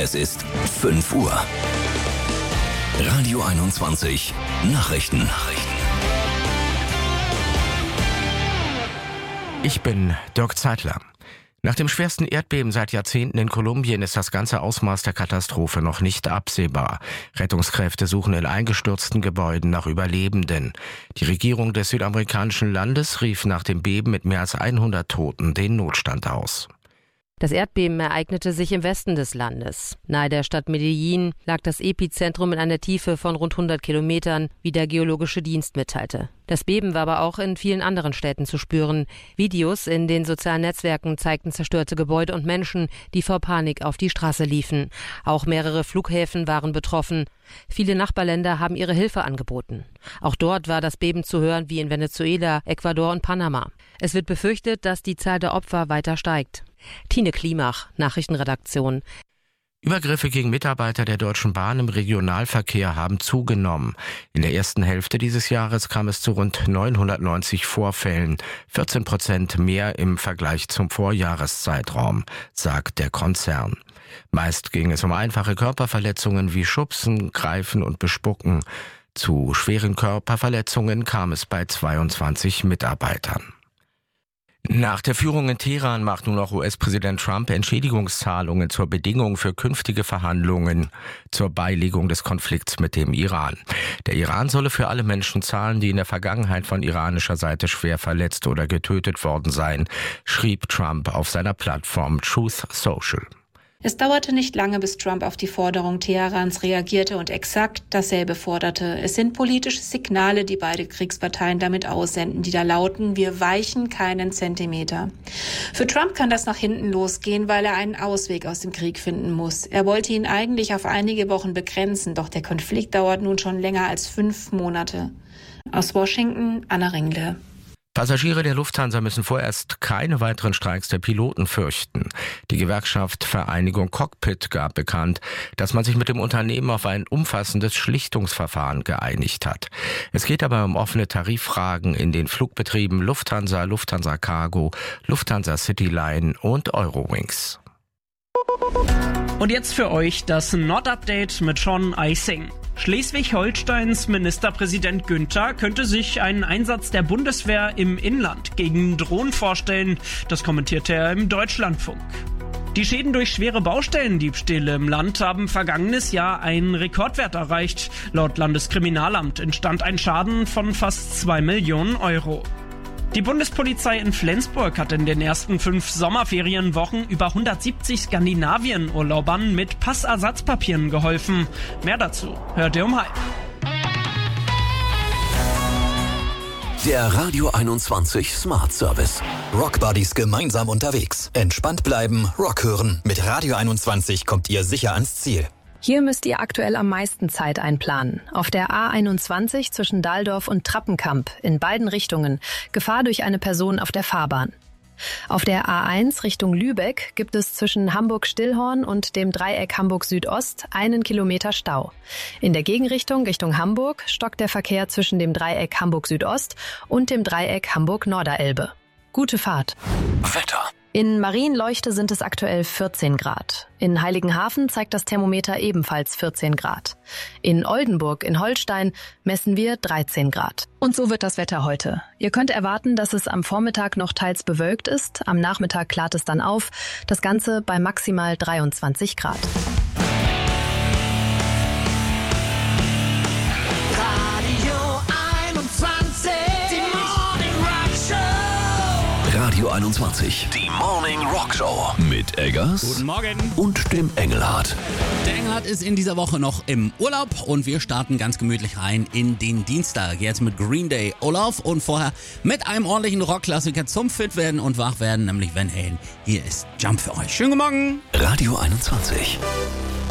Es ist 5 Uhr. Radio 21 Nachrichten. Ich bin Dirk Zeitler. Nach dem schwersten Erdbeben seit Jahrzehnten in Kolumbien ist das ganze Ausmaß der Katastrophe noch nicht absehbar. Rettungskräfte suchen in eingestürzten Gebäuden nach Überlebenden. Die Regierung des südamerikanischen Landes rief nach dem Beben mit mehr als 100 Toten den Notstand aus. Das Erdbeben ereignete sich im Westen des Landes. Nahe der Stadt Medellín lag das Epizentrum in einer Tiefe von rund 100 Kilometern, wie der Geologische Dienst mitteilte. Das Beben war aber auch in vielen anderen Städten zu spüren. Videos in den sozialen Netzwerken zeigten zerstörte Gebäude und Menschen, die vor Panik auf die Straße liefen. Auch mehrere Flughäfen waren betroffen. Viele Nachbarländer haben ihre Hilfe angeboten. Auch dort war das Beben zu hören wie in Venezuela, Ecuador und Panama. Es wird befürchtet, dass die Zahl der Opfer weiter steigt. Tine Klimach, Nachrichtenredaktion. Übergriffe gegen Mitarbeiter der Deutschen Bahn im Regionalverkehr haben zugenommen. In der ersten Hälfte dieses Jahres kam es zu rund 990 Vorfällen, 14% mehr im Vergleich zum Vorjahreszeitraum, sagt der Konzern. Meist ging es um einfache Körperverletzungen wie Schubsen, Greifen und Bespucken. Zu schweren Körperverletzungen kam es bei 22 Mitarbeitern. Nach der Führung in Teheran macht nun auch US-Präsident Trump Entschädigungszahlungen zur Bedingung für künftige Verhandlungen zur Beilegung des Konflikts mit dem Iran. Der Iran solle für alle Menschen zahlen, die in der Vergangenheit von iranischer Seite schwer verletzt oder getötet worden seien, schrieb Trump auf seiner Plattform Truth Social. Es dauerte nicht lange, bis Trump auf die Forderung Teherans reagierte und exakt dasselbe forderte. Es sind politische Signale, die beide Kriegsparteien damit aussenden, die da lauten: Wir weichen keinen Zentimeter. Für Trump kann das nach hinten losgehen, weil er einen Ausweg aus dem Krieg finden muss. Er wollte ihn eigentlich auf einige Wochen begrenzen, doch der Konflikt dauert nun schon länger als 5 Monate. Aus Washington, Anna Ringle. Passagiere der Lufthansa müssen vorerst keine weiteren Streiks der Piloten fürchten. Die Gewerkschaft Vereinigung Cockpit gab bekannt, dass man sich mit dem Unternehmen auf ein umfassendes Schlichtungsverfahren geeinigt hat. Es geht dabei um offene Tariffragen in den Flugbetrieben Lufthansa, Lufthansa Cargo, Lufthansa Cityline und Eurowings. Und jetzt für euch das Nord-Update mit Sean Eising. Schleswig-Holsteins Ministerpräsident Günther könnte sich einen Einsatz der Bundeswehr im Inland gegen Drohnen vorstellen. Das kommentierte er im Deutschlandfunk. Die Schäden durch schwere Baustellendiebstähle im Land haben vergangenes Jahr einen Rekordwert erreicht. Laut Landeskriminalamt entstand ein Schaden von fast 2 Millionen Euro. Die Bundespolizei in Flensburg hat in den ersten 5 Sommerferienwochen über 170 Skandinavien-Urlaubern mit Passersatzpapieren geholfen. Mehr dazu hört ihr um 12:30. Der Radio 21 Smart Service. Rockbuddies gemeinsam unterwegs. Entspannt bleiben, Rock hören. Mit Radio 21 kommt ihr sicher ans Ziel. Hier müsst ihr aktuell am meisten Zeit einplanen. Auf der A21 zwischen Dahldorf und Trappenkamp in beiden Richtungen Gefahr durch eine Person auf der Fahrbahn. Auf der A1 Richtung Lübeck gibt es zwischen Hamburg-Stillhorn und dem Dreieck Hamburg-Südost 1 Kilometer Stau. In der Gegenrichtung Richtung Hamburg stockt der Verkehr zwischen dem Dreieck Hamburg-Südost und dem Dreieck Hamburg-Norderelbe. Gute Fahrt. Wetter. In Marienleuchte sind es aktuell 14 Grad. In Heiligenhafen zeigt das Thermometer ebenfalls 14 Grad. In Oldenburg in Holstein messen wir 13 Grad. Und so wird das Wetter heute. Ihr könnt erwarten, dass es am Vormittag noch teils bewölkt ist. Am Nachmittag klart es dann auf. Das Ganze bei maximal 23 Grad. Radio 21, die Morning Rock Show mit Eggers. Guten Morgen. Und dem Engelhardt. Der Engelhardt ist in dieser Woche noch im Urlaub und wir starten ganz gemütlich rein in den Dienstag. Jetzt mit Green Day Olaf und vorher mit einem ordentlichen Rockklassiker zum Fitwerden und Wachwerden, nämlich Van Halen. Hier ist Jump für euch. Schönen guten Morgen. Radio 21.